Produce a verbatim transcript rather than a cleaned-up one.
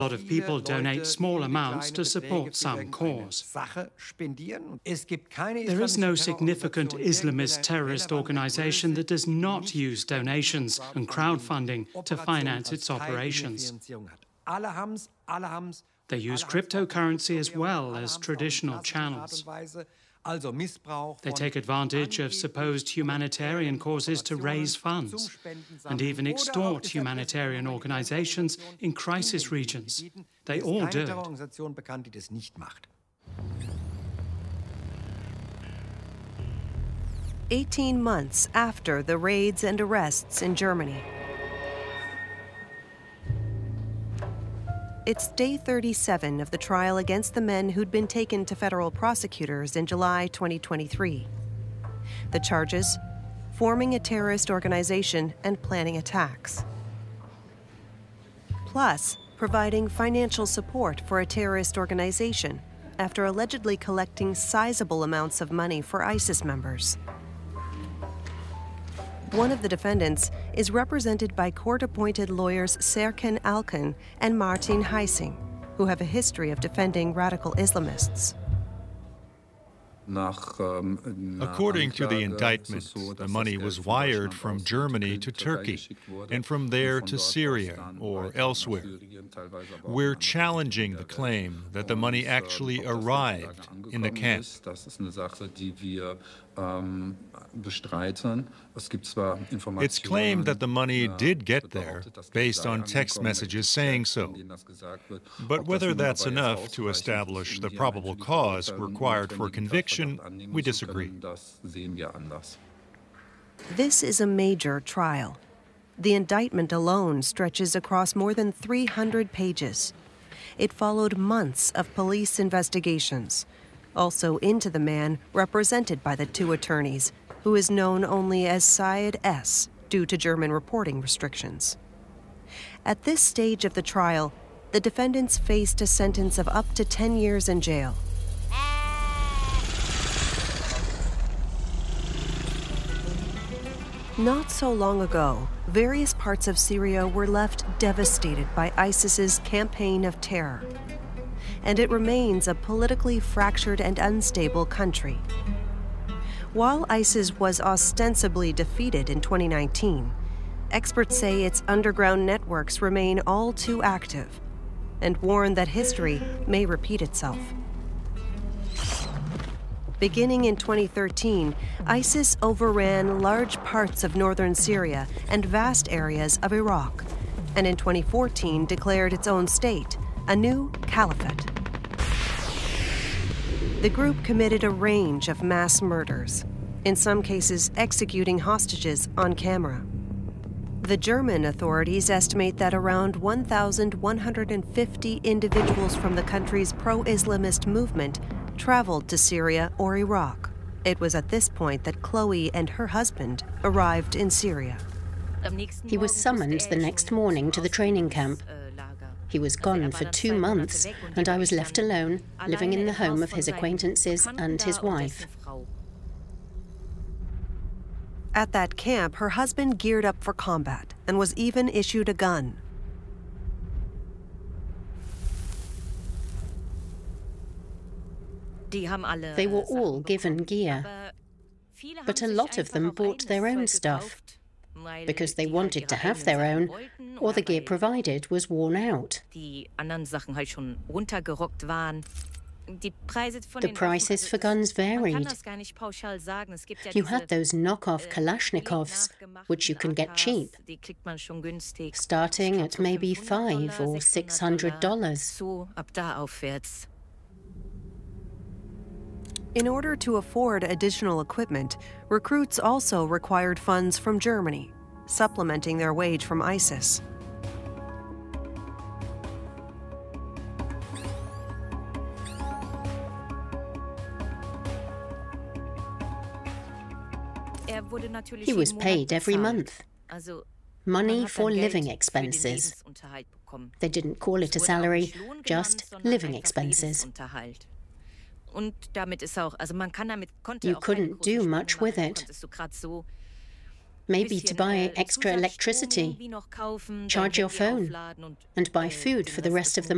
A lot of people donate small amounts to support some cause. There is no significant Islamist terrorist organization that does not use donations and crowdfunding to finance its operations. They use cryptocurrency as well as traditional channels. They take advantage of supposed humanitarian causes to raise funds and even extort humanitarian organizations in crisis regions. They all do it. Eighteen months after the raids and arrests in Germany. It's day thirty-seven of the trial against the men who'd been taken to federal prosecutors in July twenty twenty-three. The charges? Forming a terrorist organization and planning attacks. Plus, providing financial support for a terrorist organization after allegedly collecting sizable amounts of money for ISIS members. One of the defendants is represented by court-appointed lawyers Serkan Alkan and Martin Heising, who have a history of defending radical Islamists. According to the indictment, the money was wired from Germany to Turkey and from there to Syria or elsewhere. We're challenging the claim that the money actually arrived in the camp. It's claimed that the money did get there, based on text messages saying so. But whether that's enough to establish the probable cause required for conviction, we disagree. This is a major trial. The indictment alone stretches across more than three hundred pages. It followed months of police investigations, also into the man represented by the two attorneys, who is known only as Syed S. due to German reporting restrictions. At this stage of the trial, the defendants faced a sentence of up to ten years in jail. Not so long ago, various parts of Syria were left devastated by ISIS's campaign of terror. And it remains a politically fractured and unstable country. While ISIS was ostensibly defeated in twenty nineteen, experts say its underground networks remain all too active and warn that history may repeat itself. Beginning in twenty thirteen, ISIS overran large parts of northern Syria and vast areas of Iraq, and in twenty fourteen declared its own state, a new caliphate. The group committed a range of mass murders, in some cases executing hostages on camera. The German authorities estimate that around one thousand one hundred fifty individuals from the country's pro-Islamist movement traveled to Syria or Iraq. It was at this point that Chloe and her husband arrived in Syria. He was summoned the next morning to the training camp. He was gone for two months, and I was left alone, living in the home of his acquaintances and his wife. At that camp, her husband geared up for combat and was even issued a gun. They were all given gear, but a lot of them bought their own stuff because they wanted to have their own, or the gear provided was worn out. The prices for guns varied. You had those knockoff Kalashnikovs, which you can get cheap, starting at maybe five or six hundred dollars. In order to afford additional equipment, recruits also required funds from Germany, supplementing their wage from ISIS. He was paid every month. Money for living expenses. They didn't call it a salary, just living expenses. You couldn't do much with it. Maybe to buy extra electricity, charge your phone, and buy food for the rest of the month.